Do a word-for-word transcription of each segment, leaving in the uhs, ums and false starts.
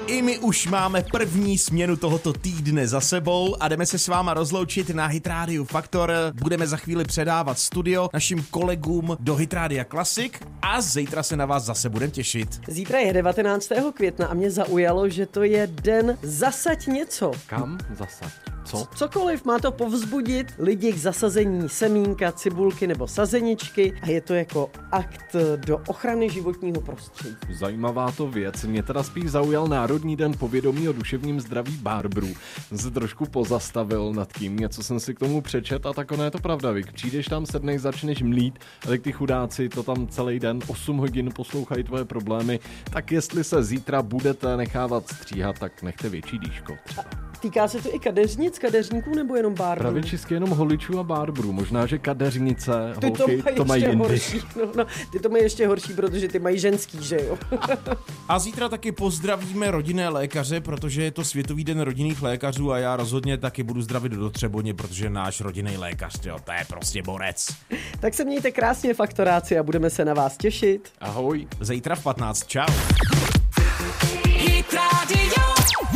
I my už máme první směnu tohoto týdne za sebou a jdeme se s váma rozloučit na Hit Radio Faktor. Budeme za chvíli předávat studio našim kolegům do Hit Radia Classic a zítra se na vás zase budeme těšit. Zítra je devatenáctého května a mě zaujalo, že to je den Zasaď něco. Kam zasaď? Co? Cokoliv, má to povzbudit lidi k zasazení semínka, cibulky nebo sazeničky a je to jako akt do ochrany životního prostředí. Zajímavá to věc. Mě teda spíš zaujal Národní den povědomí o duševním zdraví barbrů. Jsem se trošku pozastavil nad tím, něco jsem si k tomu přečet a tak ono je to pravda, Vik. Přijdeš tam, sedneš, začneš mlít, ale ty chudáci to tam celý den, osm hodin poslouchají tvoje problémy, tak jestli se zítra budete nechávat stříhat, tak nechte větší dýško třeba. Týká se to i kadeřnic, kadeřníků nebo jenom barbrů? Právě čistě jenom holičů a barbrů. Možná, že kadeřnice, ty holky, to, to mají jindy. Horší. No, no, ty to mají ještě horší, protože ty mají ženský, že jo? A zítra taky pozdravíme rodinné lékaře, protože je to Světový den rodinných lékařů a já rozhodně taky budu zdravit do Třeboně, protože náš rodinný lékař, jo, to je prostě borec. Tak se mějte krásně, faktoráci, a budeme se na vás těšit. Ahoj. Zítra v patnáct. Čau. Hit Radio.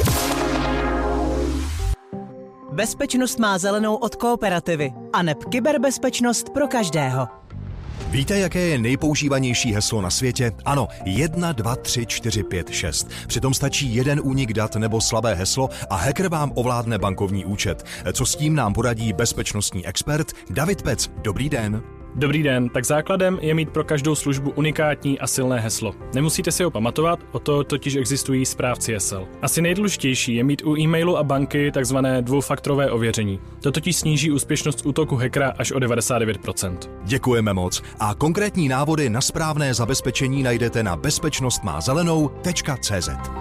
Bezpečnost má zelenou od Kooperativy a neb kyberbezpečnost pro každého. Víte, jaké je nejpoužívanější heslo na světě? Ano, jedna, dva, tři, čtyři, pět, šest. Přitom stačí jeden únik dat nebo slabé heslo a hacker vám ovládne bankovní účet. Co s tím nám poradí bezpečnostní expert David Pec. Dobrý den. Dobrý den, tak základem je mít pro každou službu unikátní a silné heslo. Nemusíte si ho pamatovat, o to totiž existují správci hesel. Asi nejdůležitější je mít u e-mailu a banky takzvané dvoufaktorové ověření. To totiž sníží úspěšnost útoku hackera až o devadesát devět procent. Děkujeme moc a konkrétní návody na správné zabezpečení najdete na bezpečnostmázelenou tečka cé zet.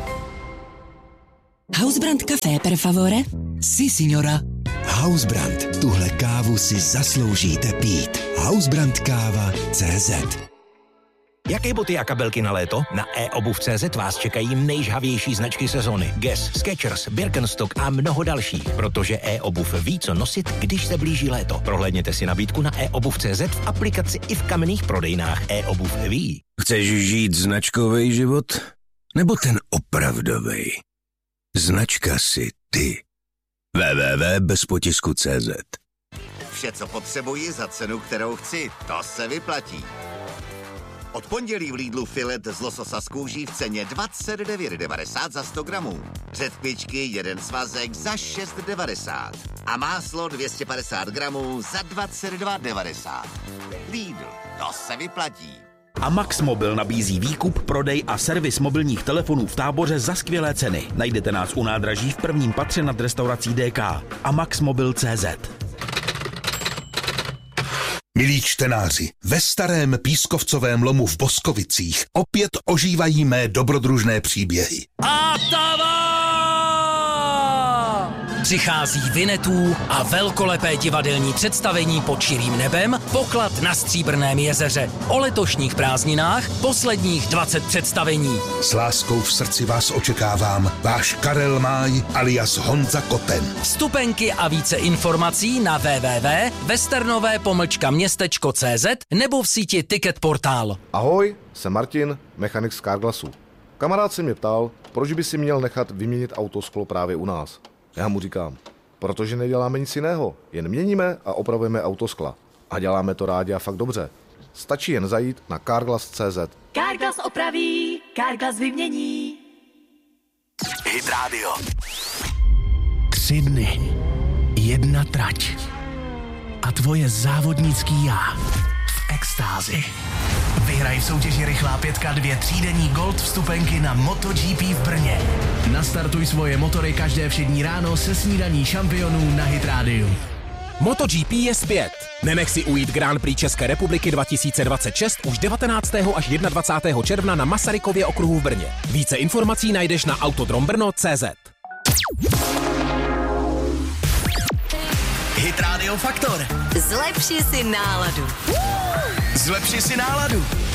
Hausbrand Café, per favore? Si, signora. Hausbrand, tuhle kávu si zasloužíte pít. Hausbrandkáva tečka cé zet. Jaké boty a kabelky na léto? Na e obuv tečka cé zet vás čekají nejžhavější značky sezony. Guess, Skechers, Birkenstock a mnoho dalších. Protože e-obuv ví, co nosit, když se blíží léto. Prohlédněte si nabídku na e obuv tečka cé zet v aplikaci i v kamenných prodejnách. e-obuv ví. Chceš žít značkový život? Nebo ten opravdovej? Značka si ty. w w w tečka bezpotisku tečka cé zet. Vše, co potřebuji za cenu, kterou chci, to se vyplatí. Od pondělí v Lidlu filet z lososa z kůží v ceně dvacet devět devadesát za sto gramů. Řetkvičky jeden svazek za šest devadesát. A máslo dvě stě padesát gramů za dvacet dva devadesát. Lidl, to se vyplatí. A Max Mobil nabízí výkup, prodej a servis mobilních telefonů v Táboře za skvělé ceny. Najdete nás u nádraží v prvním patře nad restaurací dé ká a maxmobil tečka cé zet. Milí čtenáři, ve starém pískovcovém lomu v Boskovicích opět ožívají mé dobrodružné příběhy. Atava! Přichází Vinetů a velkolepé divadelní představení pod širým nebem, poklad na Stříbrném jezeře. O letošních prázdninách posledních dvacet představení. S láskou v srdci vás očekávám, váš Karel Máj alias Honza Koten. Vstupenky a více informací na w w w tečka westernové pomlčka městečko tečka cé zet nebo v síti Ticket Portál. Ahoj, jsem Martin, mechanik z Carglassu. Kamarád se mě ptal, proč by si měl nechat vyměnit autosklo právě u nás. Já mu říkám, protože neděláme nic jiného, jen měníme a opravujeme autoskla. A děláme to rádi a fakt dobře. Stačí jen zajít na carglass tečka cé zet. Carglass opraví, Carglass vymění. Hit Radio. Tři dny, jedna trať a tvoje závodnický já v extázi. Vyhraj v soutěži Rychlá pětka dvě třídenní Gold vstupenky na MotoGP v Brně. Nastartuj svoje motory každé všední ráno se snídaní šampionů na Hit Radio. MotoGP je zpět. Nenech si ujít Grand Prix České republiky dva tisíce dvacet šest už devatenáctého až dvacátého prvního června na Masarykově okruhu v Brně. Více informací najdeš na autodrombrno tečka cé zet. Hit Radio Faktor. Zlepši si náladu. Zlepši si náladu.